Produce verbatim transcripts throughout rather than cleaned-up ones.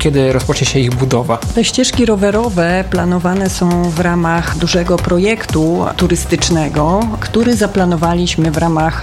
kiedy rozpocznie się ich budowa? Te ścieżki rowerowe planowane są w ramach dużego projektu turystycznego, który zaplanowaliśmy w ramach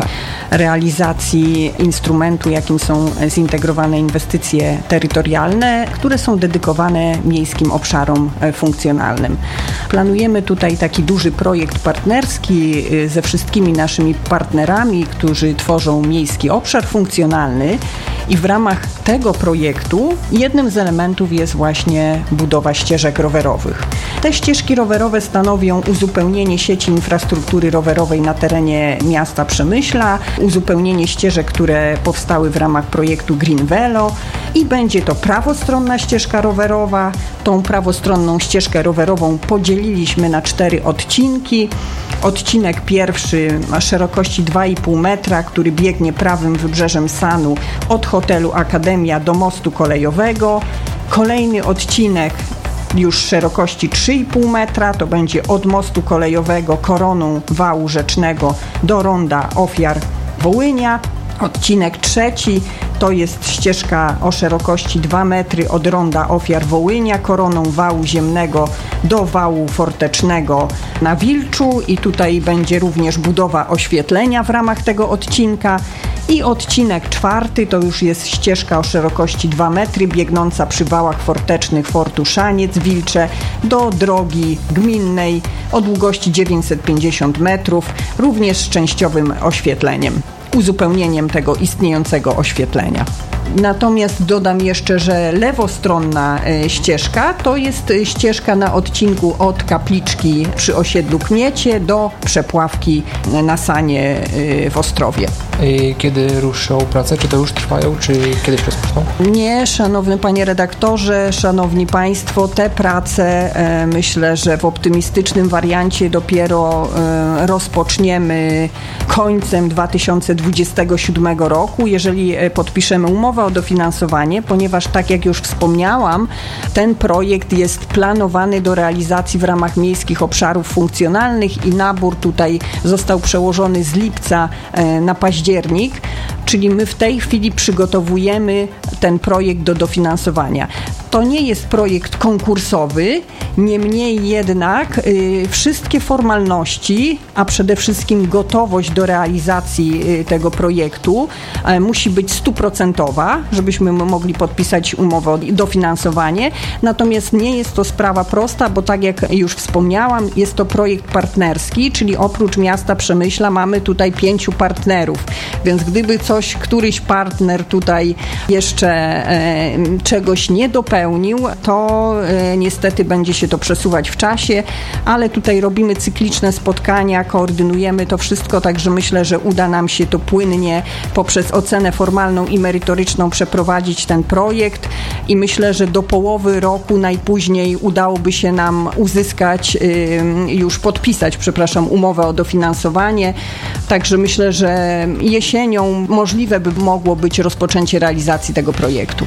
realizacji instrumentu, jakim są zintegrowane inwestycje terytorialne, które są dedykowane miejskim obszarom funkcjonalnym. Planujemy tutaj taki duży projekt partnerski ze wszystkimi naszymi partnerami, którzy tworzą miejski obszar funkcjonalny i w ramach tego projektu jednym z elementów jest właśnie budowa ścieżek rowerowych. Te ścieżki rowerowe stanowią uzupełnienie sieci infrastruktury rowerowej na terenie miasta Przemyśla, uzupełnienie ścieżek, które powstały w ramach projektu Green Velo i będzie to prawostronna ścieżka rowerowa. Tą prawostronną ścieżkę rowerową podzieliliśmy na cztery odcinki. Odcinek pierwszy ma szerokości dwa i pół metra, który biegnie prawym wybrzeżem Sanu od hotelu Akademia do mostu kolejowego. Kolejny odcinek już szerokości trzy i pół metra, to będzie od mostu kolejowego koroną wału rzecznego do ronda Ofiar Wołynia. Odcinek trzeci to jest ścieżka o szerokości dwa metry od ronda Ofiar Wołynia koroną wału ziemnego do wału fortecznego na Wilczu i tutaj będzie również budowa oświetlenia w ramach tego odcinka. I odcinek czwarty to już jest ścieżka o szerokości dwa metry biegnąca przy wałach fortecznych Fortu Szaniec Wilcze do drogi gminnej o długości dziewięćset pięćdziesiąt metrów, również z częściowym oświetleniem, uzupełnieniem tego istniejącego oświetlenia. Natomiast dodam jeszcze, że lewostronna ścieżka to jest ścieżka na odcinku od kapliczki przy osiedlu Kmiecie do przepławki na Sanie w Ostrowie. I kiedy ruszą prace? Czy to już trwają, czy kiedyś rozpoczną? Nie, szanowny panie redaktorze, szanowni państwo, te prace e, myślę, że w optymistycznym wariancie dopiero e, rozpoczniemy końcem dwa tysiące dwudziestego siódmego roku, jeżeli podpiszemy umowę o dofinansowanie, ponieważ tak jak już wspomniałam, ten projekt jest planowany do realizacji w ramach miejskich obszarów funkcjonalnych i nabór tutaj został przełożony z lipca e, na październik. Czyli my w tej chwili przygotowujemy ten projekt do dofinansowania. To nie jest projekt konkursowy, niemniej jednak y, wszystkie formalności, a przede wszystkim gotowość do realizacji y, tego projektu y, musi być stuprocentowa, żebyśmy mogli podpisać umowę o dofinansowanie. Natomiast nie jest to sprawa prosta, bo tak jak już wspomniałam, jest to projekt partnerski, czyli oprócz miasta Przemyśla mamy tutaj pięciu partnerów. Więc gdyby coś, któryś partner tutaj jeszcze e, czegoś nie dopełnił, to e, niestety będzie się to przesuwać w czasie, ale tutaj robimy cykliczne spotkania, koordynujemy to wszystko, także myślę, że uda nam się to płynnie poprzez ocenę formalną i merytoryczną przeprowadzić ten projekt i myślę, że do połowy roku najpóźniej udałoby się nam uzyskać, e, już podpisać, przepraszam, umowę o dofinansowanie, także myślę, że jesienią możliwe by mogło być rozpoczęcie realizacji tego projektu.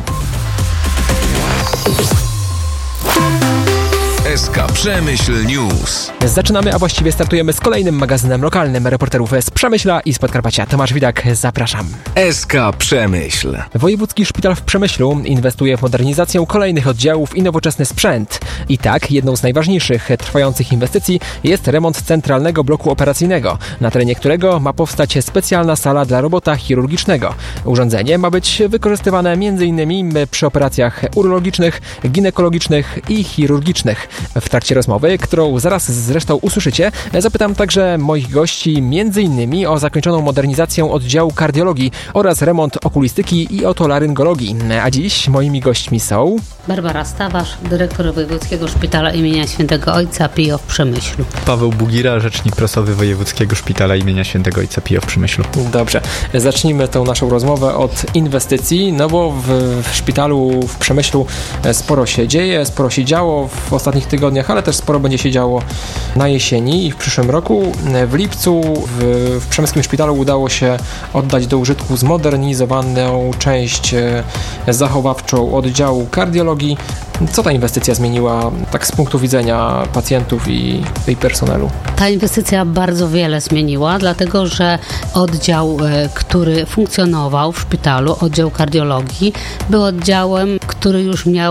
S K Przemyśl News. Zaczynamy, a właściwie startujemy z kolejnym magazynem lokalnym reporterów z Przemyśla i z Podkarpacia. Tomasz Widak, zapraszam. S K Przemyśl. Wojewódzki Szpital w Przemyślu inwestuje w modernizację kolejnych oddziałów i nowoczesny sprzęt. I tak, jedną z najważniejszych trwających inwestycji jest remont centralnego bloku operacyjnego, na terenie którego ma powstać specjalna sala dla robota chirurgicznego. Urządzenie ma być wykorzystywane m.in. przy operacjach urologicznych, ginekologicznych i chirurgicznych. W trakcie rozmowy, którą zaraz zresztą usłyszycie, zapytam także moich gości m.in. o zakończoną modernizację oddziału kardiologii oraz remont okulistyki i otolaryngologii. A dziś moimi gośćmi są... Barbara Stawarz, dyrektor Wojewódzkiego Szpitala imienia Świętego Ojca Pio w Przemyślu. Paweł Bugira, rzecznik prasowy Wojewódzkiego Szpitala imienia Świętego Ojca Pio w Przemyślu. Dobrze, zacznijmy tą naszą rozmowę od inwestycji, no bo w, w szpitalu w Przemyślu sporo się dzieje, sporo się działo w ostatnich tygodniach, ale też sporo będzie się działo na jesieni i w przyszłym roku. W lipcu w, w Przemyskim Szpitalu udało się oddać do użytku zmodernizowaną część zachowawczą oddziału kardiologii. Co ta inwestycja zmieniła tak z punktu widzenia pacjentów i, i personelu? Ta inwestycja bardzo wiele zmieniła, dlatego że oddział, który funkcjonował w szpitalu, oddział kardiologii, był oddziałem, który już miał